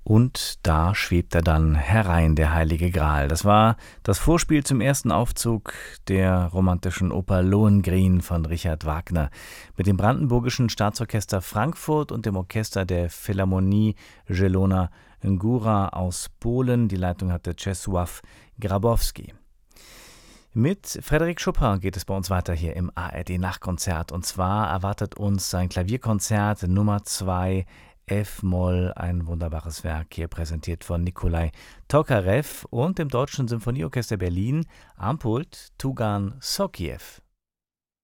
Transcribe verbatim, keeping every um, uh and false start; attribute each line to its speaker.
Speaker 1: Und da schwebt er dann herein, der Heilige Gral. Das war das Vorspiel zum ersten Aufzug der romantischen Oper Lohengrin von Richard Wagner mit dem Brandenburgischen Staatsorchester Frankfurt und dem Orchester der Philharmonie Zielona Góra aus Polen. Die Leitung hatte Czesław Grabowski. Mit Frédéric Chopin geht es bei uns weiter hier im A R D-Nachtkonzert. Und zwar erwartet uns sein Klavierkonzert Nummer zwei F-Moll, ein wunderbares Werk, hier präsentiert von Nikolai Tokarew und dem Deutschen Symphonieorchester Berlin am Pult Tugan Sokiew.